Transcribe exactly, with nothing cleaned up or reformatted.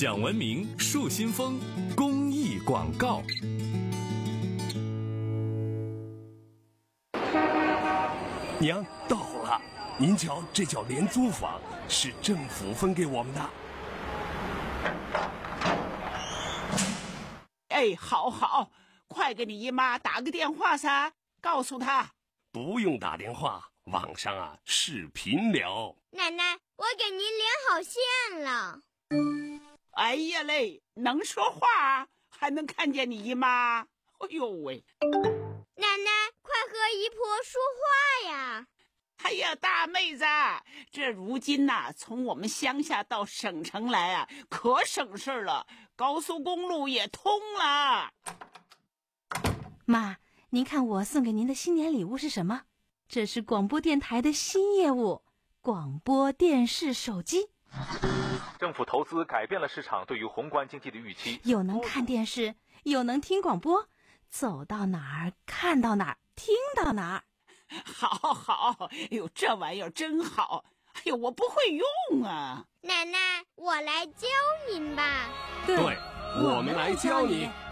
享文明树新风公益广告。 娘，到了，您瞧，这叫廉租房，是政府分给我们的。 哎，好好，快给你姨妈打个电话噻，告诉她。 不用打电话，网上啊视频聊。 奶奶，我给您连好线了。 哎呀嘞，能说话还能看见你姨妈，哎呦喂！ 奶奶，快和姨婆说话呀！ 哎呀，大妹子，这如今呐、啊，从我们乡下到省城来啊，可省事了，高速公路也通了。 妈，您看我送给您的新年礼物是什么？这是广播电台的新业务——广播电视手机。 政府投资改变了市场对于宏观经济的预期， 又能看电视，又能听广播，走到哪儿看到哪儿，听到哪儿。 好好，哎呦，这玩意儿真好！哎呦，我不会用啊。 奶奶，我来教您吧。 对，我们来教你。